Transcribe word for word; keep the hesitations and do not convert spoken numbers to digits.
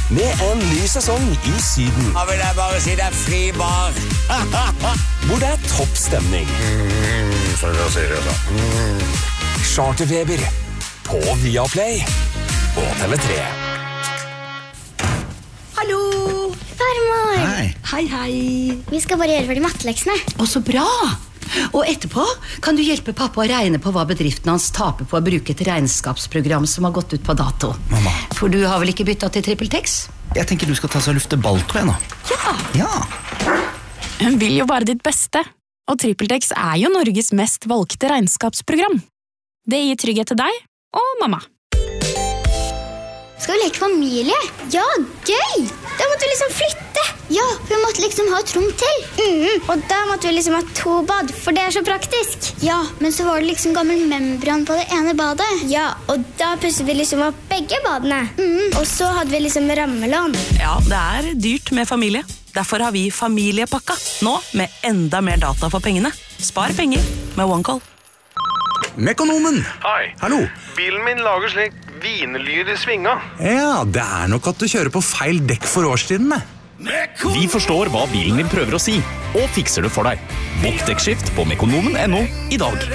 med en ny sesong i Syden. Da vil jeg bare si det er fri bar. Hvor det er topp stemning. Mm, for å si det så. Mm. Charterfeber på Viaplay og T V tre. Hallo! Farmor! Hei. Hei, hei. Vi skal bare gjøre ferdig matteleksene. Å, så bra! Og etterpå kan du hjelpe pappa å regne på hva bedriften hans taper på å bruke et regnskapsprogram som har gått ut på dato. Mamma. For du har vel ikke byttet til TrippelTex? Jeg tenker du skal ta så og lufte balltå jeg nå. Ja. Ja. Hun vil jo bare ditt beste, og TrippelTex er jo Norges mest valgte regnskapsprogram. Det gir trygghet til deg og mamma. Skal vi leke familie? Ja, gøy! Da måtte vi liksom flytte. Ja, for vi måtte liksom ha et rom til. Mm, og da måtte vi liksom ha to bad, for det er så praktisk. Ja, men så var det liksom gammel membran på det ene badet. Ja, og da pusset vi liksom opp begge badene. Mm, og så hadde vi liksom rammelån. Ja, det er dyrt med familie. Derfor har vi familiepakka, nå med enda mer data for pengene. Spar penger med OneCall. Mekonomen! Hei. Hallo. Bilen min lager slik vinelyd i svinga. Ja, det er nok at du kjører på feil dekk for årstidene. Vi forstår hva bilen din prøver å si, og fikser det for deg. Bokk dekkskift på mekonomen punktum no i dag.